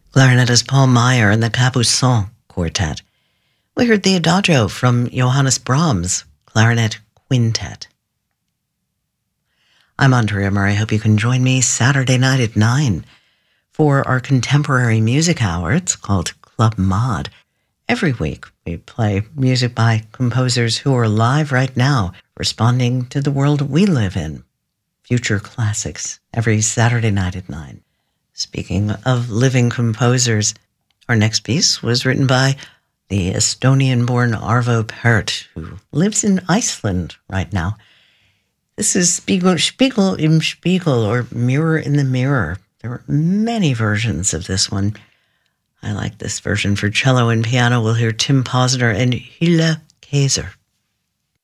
Clarinetist Paul Meyer and the Capuçon Quartet. We heard the Adagio from Johannes Brahms, Clarinet Quintet. I'm Andrea Murray. I hope you can join me Saturday night at 9 for our contemporary music hour. It's called Club Mod. Every week we play music by composers who are alive right now, responding to the world we live in. Future classics every Saturday night at 9. Speaking of living composers, our next piece was written by the Estonian-born Arvo Pärt, who lives in Iceland right now. This is Spiegel im Spiegel, or Mirror in the Mirror. There are many versions of this one. I like this version for cello and piano. We'll hear Tim Posner and Hille Kaiser.